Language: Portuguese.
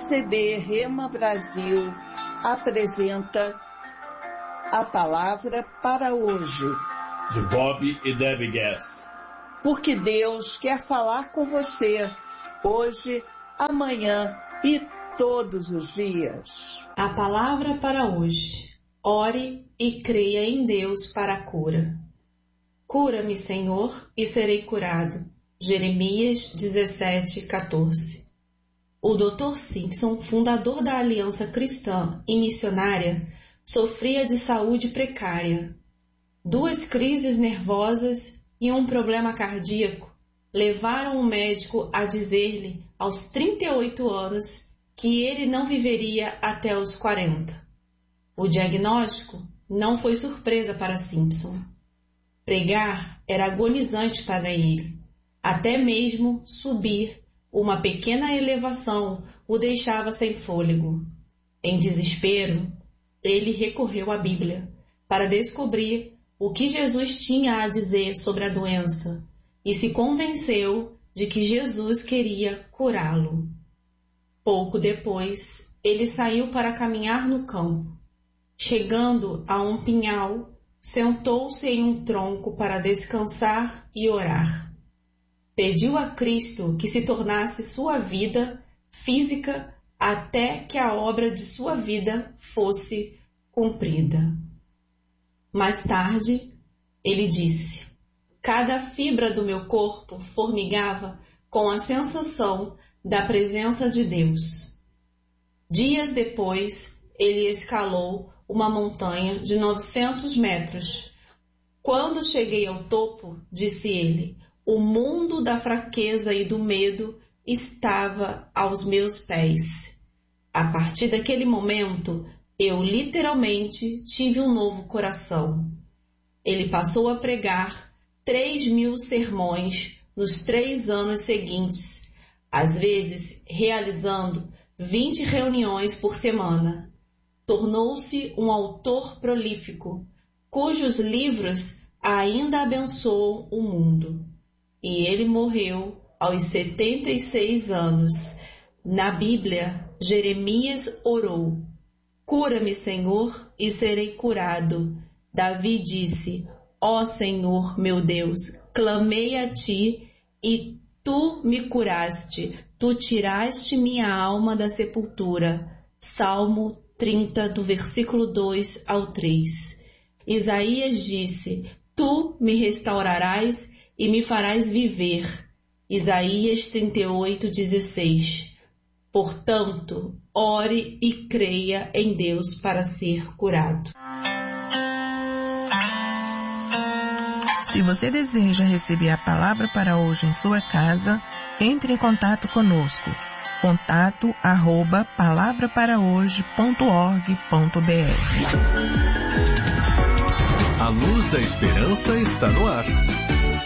ICB Rema Brasil apresenta a palavra para hoje, de Bob e Debbie Gass. Porque Deus quer falar com você hoje, amanhã e todos os dias. A palavra para hoje: ore e creia em Deus para a cura. Cura-me, Senhor, e serei curado. Jeremias 17:14. O Dr. Simpson, fundador da Aliança Cristã e Missionária, sofria de saúde precária. 2 crises nervosas e um problema cardíaco levaram o médico a dizer-lhe, aos 38 anos, que ele não viveria até os 40. O diagnóstico não foi surpresa para Simpson. Pregar era agonizante para ele. Até mesmo subir uma pequena elevação o deixava sem fôlego. Em desespero, ele recorreu à Bíblia para descobrir o que Jesus tinha a dizer sobre a doença e se convenceu de que Jesus queria curá-lo. Pouco depois, ele saiu para caminhar no campo. Chegando a um pinhal, sentou-se em um tronco para descansar e orar. Pediu a Cristo que se tornasse sua vida física até que a obra de sua vida fosse cumprida. Mais tarde, ele disse: cada fibra do meu corpo formigava com a sensação da presença de Deus. Dias depois, ele escalou uma montanha de 900 metros. Quando cheguei ao topo, disse ele, o mundo da fraqueza e do medo estava aos meus pés. A partir daquele momento, eu literalmente tive um novo coração. Ele passou a pregar 3.000 sermões nos 3 anos seguintes, às vezes realizando 20 reuniões por semana. Tornou-se um autor prolífico, cujos livros ainda abençoam o mundo. E ele morreu aos 76 anos. Na Bíblia, Jeremias orou: cura-me, Senhor, e serei curado. Davi disse: ó Senhor, meu Deus, clamei a ti e tu me curaste. Tu tiraste minha alma da sepultura. Salmo 30, do versículo 2 ao 3. Isaías disse: tu me restaurarás e me farás viver. Isaías 38:16. Portanto, ore e creia em Deus para ser curado. Se você deseja receber a palavra para hoje em sua casa, entre em contato conosco. contato@palavraparahoje.org.br. A luz da esperança está no ar.